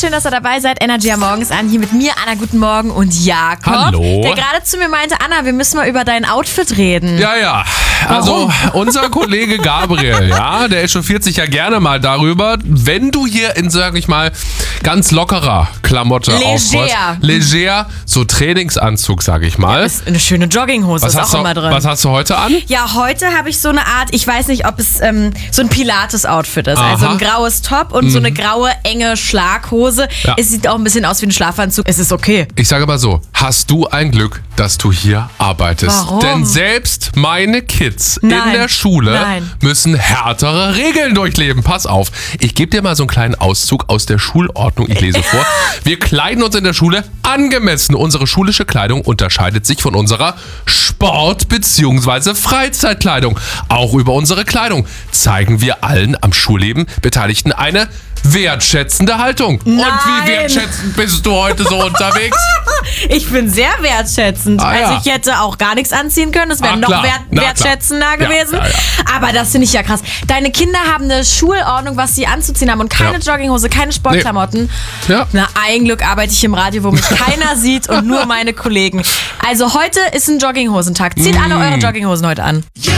schön, dass ihr dabei seid. Energy am Morgen ist an. Hier mit mir, Anna, guten Morgen und Jakob. Hallo. Der gerade zu mir meinte, Anna, wir müssen mal über dein Outfit reden. Ja. Also unser Kollege Gabriel, ja, der ist schon 40 ja gerne mal darüber, wenn du hier in, sag ich mal, ganz lockerer Klamotte aufrollst. Leger, so Trainingsanzug, sag ich mal. Das ist eine schöne Jogginghose, ist auch immer drin. Was hast du heute an? Ja, heute habe ich so eine Art, ich weiß nicht, ob es so ein Pilates-Outfit ist. Aha. Also ein graues Top und so eine graue, enge Schlaghose. Ja. Es sieht auch ein bisschen aus wie ein Schlafanzug. Es ist okay. Ich sage aber so, hast du ein Glück, dass du hier arbeitest. Warum? Denn selbst meine Kids in der Schule müssen härtere Regeln durchleben. Pass auf, ich gebe dir mal so einen kleinen Auszug aus der Schulordnung. Ich lese vor. Wir kleiden uns in der Schule angemessen. Unsere schulische Kleidung unterscheidet sich von unserer Sport- bzw. Freizeitkleidung. Auch über unsere Kleidung zeigen wir allen am Schulleben Beteiligten eine wertschätzende Haltung. Nein. Und wie wertschätzend bist du heute so unterwegs? Ich bin sehr wertschätzend. Also ich hätte auch gar nichts anziehen können. Das wäre noch wertschätzender gewesen. Ja. Aber das finde ich ja krass. Deine Kinder haben eine Schulordnung, was sie anzuziehen haben und keine Jogginghose, keine Sportklamotten. Nee. Ja. Na, ein Glück arbeite ich im Radio, wo mich keiner sieht und nur meine Kollegen. Also heute ist ein Jogginghosentag. Zieht alle eure Jogginghosen heute an.